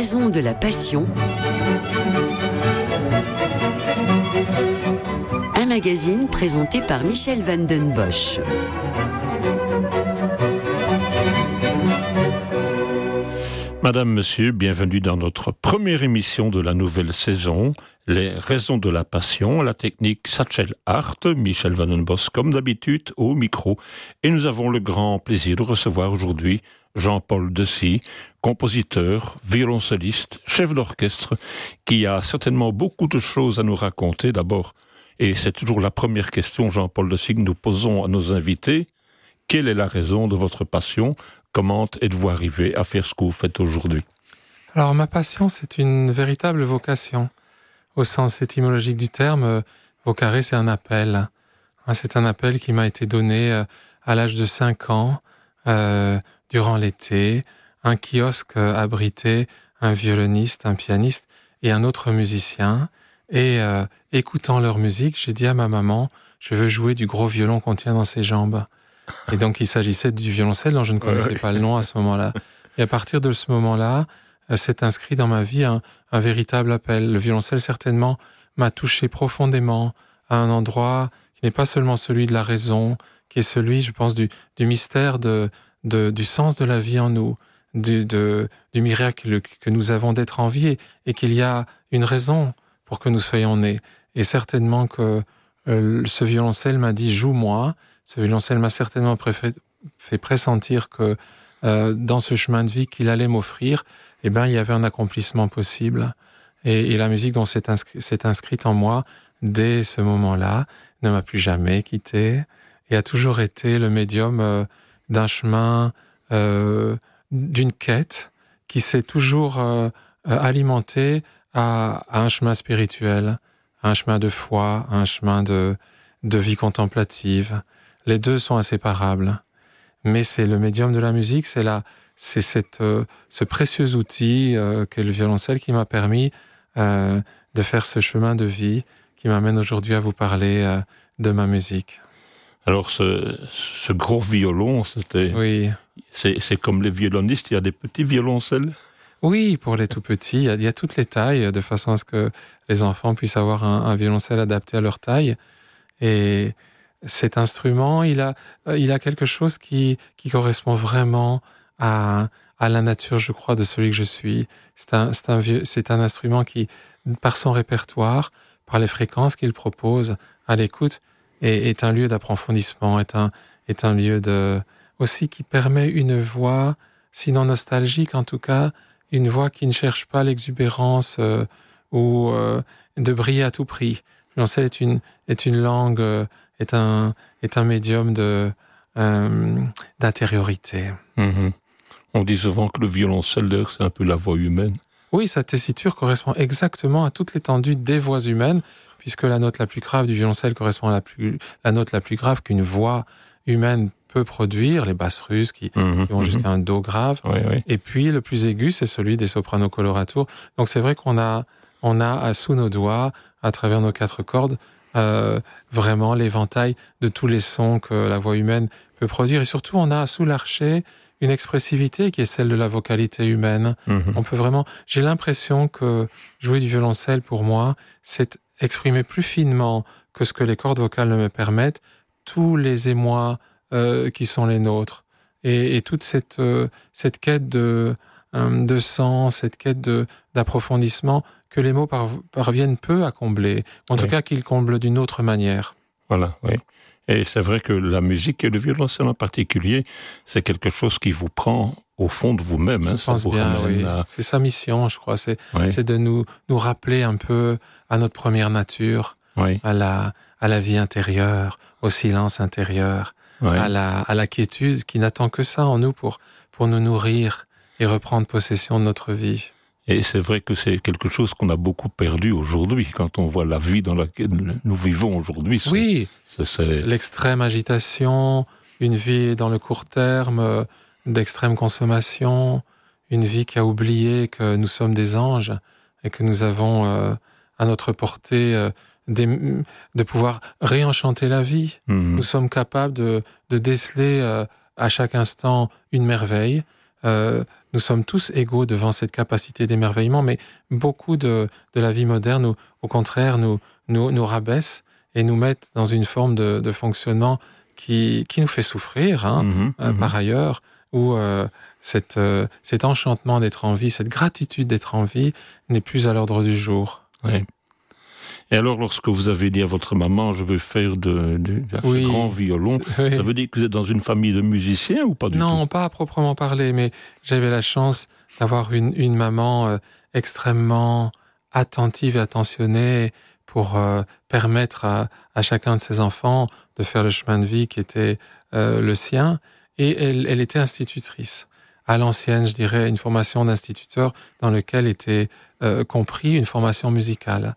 raison de la passion. Un magazine présenté par Michel van den Bosch. Madame, Monsieur, bienvenue dans notre première émission de la nouvelle saison, Les raisons de la passion, la technique Satchel Hart, Michel van den Bosch comme d'habitude au micro. Et nous avons le grand plaisir de recevoir aujourd'hui Jean-Paul Dessy, compositeur, violoncelliste, chef d'orchestre, qui a certainement beaucoup de choses à nous raconter d'abord. Et c'est toujours la première question, Jean-Paul Dessy, que nous posons à nos invités. Quelle est la raison de votre passion ? Comment êtes-vous arrivé à faire ce que vous faites aujourd'hui ? Alors, ma passion, c'est une véritable vocation. Au sens étymologique du terme, vocare, c'est un appel. C'est un appel qui m'a été donné à l'âge de 5 ans, durant l'été. Un kiosque abritait un violoniste, un pianiste et un autre musicien. Et écoutant leur musique, j'ai dit à ma maman, je veux jouer du gros violon qu'on tient dans ses jambes. Et donc, il s'agissait du violoncelle dont je ne connaissais pas le nom à ce moment-là. Et à partir de ce moment-là, s'est inscrit dans ma vie un véritable appel. Le violoncelle, certainement, m'a touché profondément à un endroit qui n'est pas seulement celui de la raison, qui est celui, je pense, du mystère du sens de la vie en nous, du miracle que nous avons d'être en vie et qu'il y a une raison pour que nous soyons nés. Et certainement que ce violoncelle m'a dit « joue-moi ». Ce violoncelle m'a certainement fait pressentir que dans ce chemin de vie qu'il allait m'offrir, il y avait un accomplissement possible. Et la musique dont s'est inscrite en moi, dès ce moment-là, ne m'a plus jamais quitté et a toujours été le médium d'un chemin, d'une quête qui s'est toujours alimentée à un chemin spirituel, à un chemin de foi, à un chemin de vie contemplative. Les deux sont inséparables, mais c'est le médium de la musique, c'est ce précieux outil qu'est le violoncelle qui m'a permis de faire ce chemin de vie qui m'amène aujourd'hui à vous parler de ma musique. Alors ce gros violon, oui. C'est comme les violonistes, il y a des petits violoncelles ? Oui, pour les tout petits, il y a toutes les tailles, de façon à ce que les enfants puissent avoir un violoncelle adapté à leur taille. Et cet instrument, il a quelque chose qui correspond vraiment à la nature, je crois, de celui que je suis. C'est un instrument qui, par son répertoire, par les fréquences qu'il propose à l'écoute, est un lieu d'approfondissement, est un lieu aussi qui permet une voix, sinon nostalgique en tout cas, une voix qui ne cherche pas l'exubérance ou de briller à tout prix. Le violoncelle est une langue, est un médium d'intériorité. Mmh. On dit souvent que le violoncelle, d'ailleurs, c'est un peu la voix humaine. Oui, sa tessiture correspond exactement à toute l'étendue des voix humaines, puisque la note la plus grave du violoncelle correspond à la note la plus grave qu'une voix humaine peut produire, les basses russes qui vont jusqu'à un do grave. Oui, oui. Et puis, le plus aigu, c'est celui des sopranos coloratours. Donc, c'est vrai qu'on a sous nos doigts, à travers nos 4 cordes, vraiment l'éventail de tous les sons que la voix humaine peut produire. Et surtout, on a sous l'archet une expressivité qui est celle de la vocalité humaine. On peut vraiment... J'ai l'impression que jouer du violoncelle, pour moi, c'est exprimer plus finement que ce que les cordes vocales ne me permettent, tous les émois qui sont les nôtres. Et toute cette quête de sens, cette quête d'approfondissement que les mots parviennent peu à combler. En tout cas, qu'ils comblent d'une autre manière. Voilà, oui. Et c'est vrai que la musique et le violoncelle en particulier, c'est quelque chose qui vous prend au fond de vous-même. Je pense bien, oui. C'est sa mission, je crois. C'est de nous rappeler un peu à notre première nature, à la vie intérieure, au silence intérieur, à la quiétude qui n'attend que ça en nous pour nous nourrir et reprendre possession de notre vie. Et c'est vrai que c'est quelque chose qu'on a beaucoup perdu aujourd'hui, quand on voit la vie dans laquelle nous vivons aujourd'hui. Oui, l'extrême agitation, une vie dans le court terme, d'extrême consommation, une vie qui a oublié que nous sommes des anges et que nous avons à notre portée de pouvoir réenchanter la vie. Nous sommes capables de déceler à chaque instant une merveille, nous sommes tous égaux devant cette capacité d'émerveillement, mais beaucoup de la vie moderne, au contraire, nous rabaisse et nous met dans une forme de fonctionnement qui nous fait souffrir, par ailleurs, où cet enchantement d'être en vie, cette gratitude d'être en vie n'est plus à l'ordre du jour. Oui. Et alors, lorsque vous avez dit à votre maman, je veux faire ce grand violon, ça veut dire que vous êtes dans une famille de musiciens ou pas du tout? Non, pas à proprement parler, mais j'avais la chance d'avoir une maman extrêmement attentive et attentionnée pour permettre à chacun de ses enfants de faire le chemin de vie qui était le sien. Et elle était institutrice. À l'ancienne, je dirais, une formation d'instituteur dans laquelle était compris une formation musicale.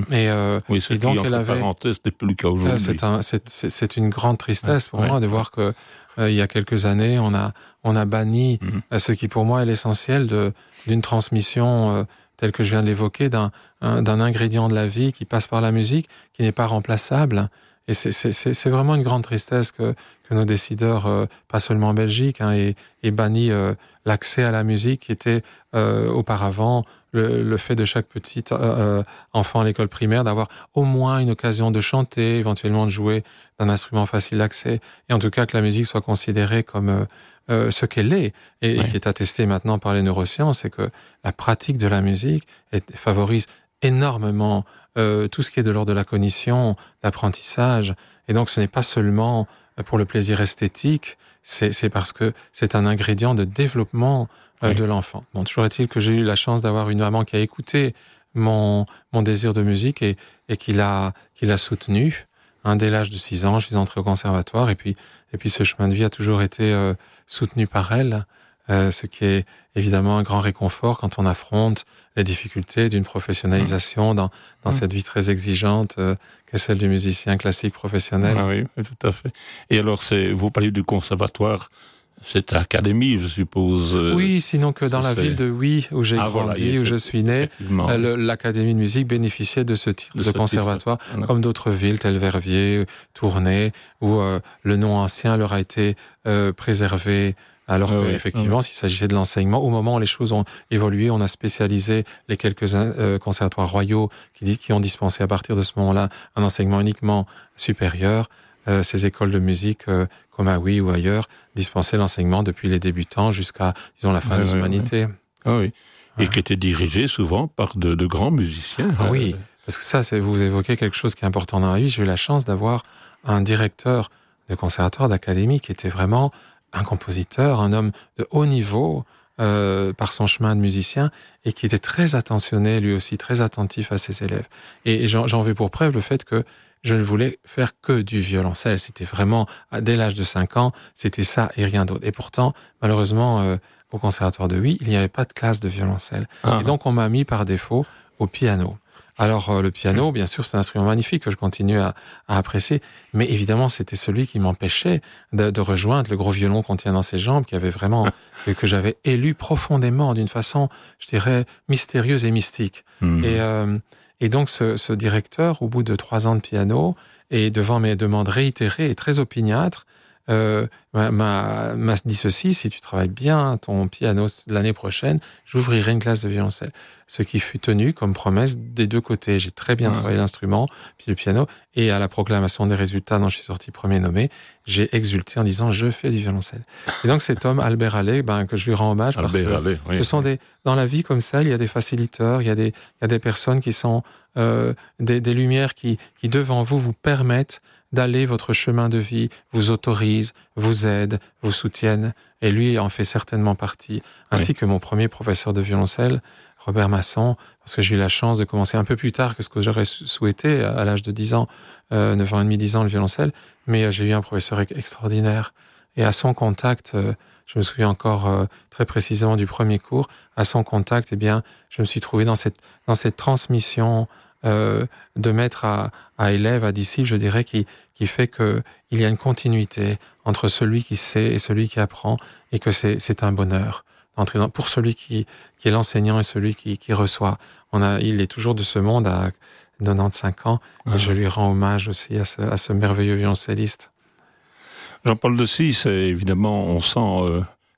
Oui, ce qui, entre parenthèses, n'est plus le cas aujourd'hui. C'est une grande tristesse pour moi de voir que il y a quelques années, on a banni ce qui pour moi est l'essentiel d'une transmission telle que je viens de l'évoquer, d'un ingrédient de la vie qui passe par la musique, qui n'est pas remplaçable. Et c'est vraiment une grande tristesse que nos décideurs, pas seulement en Belgique, aient banni l'accès à la musique qui était auparavant le fait de chaque petit enfant à l'école primaire d'avoir au moins une occasion de chanter, éventuellement de jouer d'un instrument facile d'accès, et en tout cas que la musique soit considérée comme ce qu'elle est, et qui est attesté maintenant par les neurosciences, c'est que la pratique de la musique favorise énormément tout ce qui est de l'ordre de la cognition, d'apprentissage. Et donc ce n'est pas seulement pour le plaisir esthétique, c'est parce que c'est un ingrédient de développement de l'enfant. Bon, toujours est-il que j'ai eu la chance d'avoir une maman qui a écouté mon désir de musique et qui l'a soutenu. Dès l'âge de 6 ans, je suis entré au conservatoire et puis ce chemin de vie a toujours été soutenu par elle, ce qui est évidemment un grand réconfort quand on affronte les difficultés d'une professionnalisation dans cette vie très exigeante qu'est celle du musicien classique professionnel. Ah oui, tout à fait. Et alors, vous parlez du conservatoire, c'est académie, je suppose. Oui, sinon que dans la ville de Huy, où j'ai grandi, où je suis né, l'Académie de musique bénéficiait de ce titre de conservatoire, comme d'autres villes, telles Verviers, Tournai, où le nom ancien leur a été préservé. Alors qu'effectivement, s'il s'agissait de l'enseignement, au moment où les choses ont évolué, on a spécialisé les quelques conservatoires royaux qui ont dispensé à partir de ce moment-là un enseignement uniquement supérieur. Ces écoles de musique, comme à Huy ou ailleurs, dispensaient l'enseignement depuis les débutants jusqu'à, disons, la fin des humanités. Oui. Et qui étaient dirigés souvent par de grands musiciens. Oui, parce que ça, vous évoquez quelque chose qui est important dans la vie. J'ai eu la chance d'avoir un directeur de conservatoire, d'académie, qui était vraiment un compositeur, un homme de haut niveau par son chemin de musicien et qui était très attentionné, lui aussi, très attentif à ses élèves. Et j'en veux pour preuve le fait que je ne voulais faire que du violoncelle. C'était vraiment, dès l'âge de 5 ans, c'était ça et rien d'autre. Et pourtant, malheureusement, au conservatoire de Huy, il n'y avait pas de classe de violoncelle. Et donc, on m'a mis par défaut au piano. Alors, le piano, bien sûr, c'est un instrument magnifique que je continue à apprécier, mais évidemment, c'était celui qui m'empêchait de rejoindre le gros violon qu'on tient dans ses jambes, qui avait vraiment, que j'avais élu profondément d'une façon, je dirais, mystérieuse et mystique. Et donc, ce directeur, au bout de 3 ans de piano, et devant mes demandes réitérées et très opiniâtres, m'a dit ceci: si tu travailles bien ton piano l'année prochaine, j'ouvrirai une classe de violoncelle. Ce qui fut tenu comme promesse des deux côtés. J'ai très bien travaillé l'instrument, puis le piano, et à la proclamation des résultats dont je suis sorti premier nommé, j'ai exulté en disant: je fais du violoncelle. Et donc cet homme, Albert Allais, que je lui rends hommage, parce que ce sont dans la vie comme ça, il y a des faciliteurs, il y a des personnes qui sont des lumières qui devant vous permettent d'aller votre chemin de vie, vous autorisent, vous aident, vous soutiennent, et lui en fait certainement partie, ainsi que mon premier professeur de violoncelle, Robert Masson, parce que j'ai eu la chance de commencer un peu plus tard que ce que j'aurais souhaité, à l'âge de 10 ans, 9 ans et demi, 10 ans, le violoncelle, mais j'ai eu un professeur extraordinaire, et à son contact, je me souviens encore très précisément du premier cours, à son contact, eh bien, je me suis trouvé dans cette transmission de maître à élève, à disciple, je dirais, qui fait que il y a une continuité entre celui qui sait et celui qui apprend, et que c'est un bonheur d'entrer pour celui qui est l'enseignant et celui qui reçoit. Il est toujours de ce monde à 95 ans, et je lui rends hommage aussi à ce merveilleux violoncelliste. Jean-Paul de Six, évidemment, on sent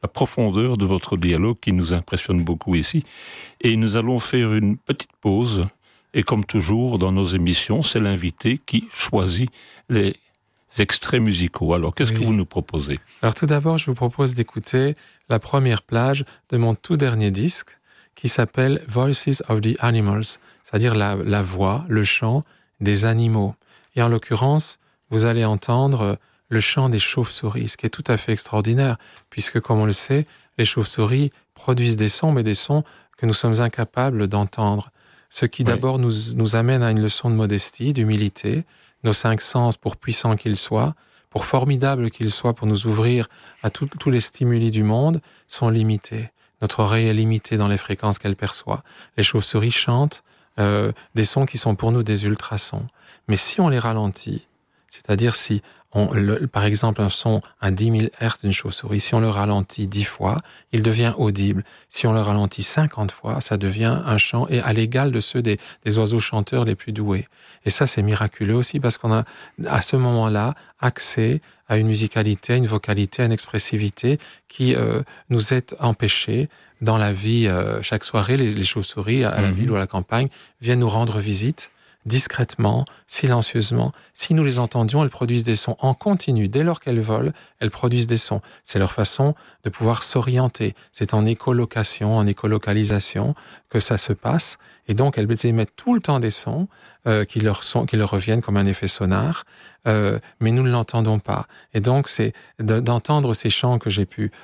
la profondeur de votre dialogue qui nous impressionne beaucoup ici. Et nous allons faire une petite pause. Et comme toujours dans nos émissions, c'est l'invité qui choisit les extraits musicaux. Alors, qu'est-ce que vous nous proposez? Alors tout d'abord, je vous propose d'écouter la première plage de mon tout dernier disque qui s'appelle Voices of the Animals, c'est-à-dire la voix, le chant des animaux. Et en l'occurrence, vous allez entendre le chant des chauves-souris, ce qui est tout à fait extraordinaire, puisque comme on le sait, les chauves-souris produisent des sons, mais des sons que nous sommes incapables d'entendre. Ce qui d'abord nous amène à une leçon de modestie, d'humilité. Nos 5 sens, pour puissants qu'ils soient, pour formidables qu'ils soient, pour nous ouvrir à tous les stimuli du monde, sont limités. Notre oreille est limitée dans les fréquences qu'elle perçoit. Les chauves-souris chantent des sons qui sont pour nous des ultrasons. Mais si on les ralentit, c'est-à-dire si par exemple, un son à 10 000 Hz d'une chauve-souris, si on le ralentit 10 fois, il devient audible. Si on le ralentit 50 fois, ça devient un chant à l'égal de ceux des oiseaux chanteurs les plus doués. Et ça, c'est miraculeux aussi parce qu'on a, à ce moment-là, accès à une musicalité, à une vocalité, à une expressivité qui nous est empêchée dans la vie. Chaque soirée, les chauves-souris, à la ville ou à la campagne, viennent nous rendre visite. Discrètement, silencieusement. Si nous les entendions, elles produisent des sons en continu. Dès lors qu'elles volent, elles produisent des sons. C'est leur façon de pouvoir s'orienter. C'est en écolocation, en écolocalisation que ça se passe. Et donc, elles émettent tout le temps des sons qui leur reviennent comme un effet sonar, mais nous ne l'entendons pas. Et donc, c'est d'entendre ces chants que j'ai pu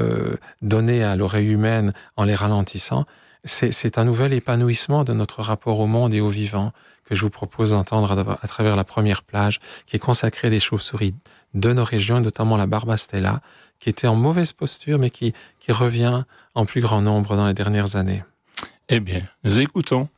donner à l'oreille humaine en les ralentissant. C'est un nouvel épanouissement de notre rapport au monde et au vivant que je vous propose d'entendre à travers la première plage, qui est consacrée à des chauves-souris de nos régions, notamment la Barbastella, qui était en mauvaise posture, mais qui revient en plus grand nombre dans les dernières années. Eh bien, nous écoutons.